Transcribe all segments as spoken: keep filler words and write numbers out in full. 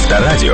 Авторадио.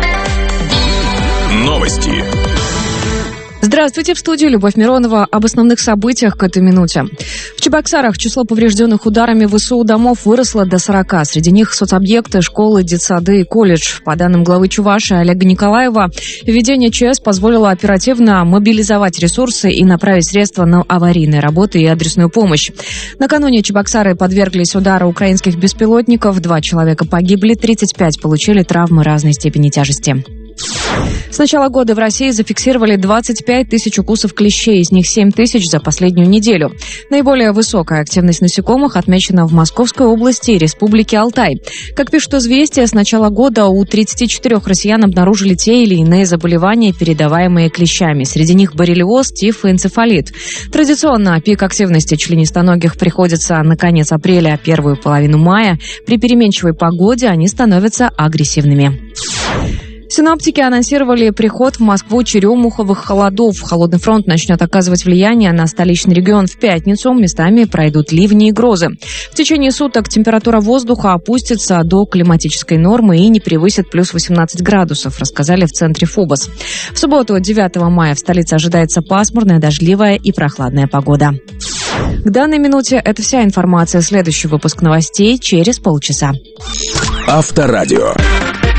Новости. Здравствуйте, в студии Любовь Миронова. Об основных событиях к этой минуте. В Чебоксарах число поврежденных ударами ВСУ домов выросло до сорока. Среди них соцобъекты, школы, детсады и колледж. По данным главы Чувашии Олега Николаева, введение ЧС позволило оперативно мобилизовать ресурсы и направить средства на аварийные работы и адресную помощь. Накануне Чебоксары подверглись удару украинских беспилотников. Два человека погибли, тридцать пять получили травмы разной степени тяжести. С начала года в России зафиксировали двадцать пять тысяч укусов клещей, из них семь тысяч за последнюю неделю. Наиболее высокая активность насекомых отмечена в Московской области и Республике Алтай. Как пишут «Известия», с начала года у тридцати четырёх россиян обнаружили те или иные заболевания, передаваемые клещами. Среди них боррелиоз, тиф и энцефалит. Традиционно пик активности членистоногих приходится на конец апреля, первую половину мая. При переменчивой погоде они становятся агрессивными. Синоптики анонсировали приход в Москву черемуховых холодов. Холодный фронт начнет оказывать влияние на столичный регион в пятницу. Местами пройдут ливни и грозы. В течение суток температура воздуха опустится до климатической нормы и не превысит плюс восемнадцать градусов, рассказали в центре ФОБОС. В субботу, девятого мая, в столице ожидается пасмурная, дождливая и прохладная погода. К данной минуте это вся информация. Следующий выпуск новостей через полчаса. Авторадио.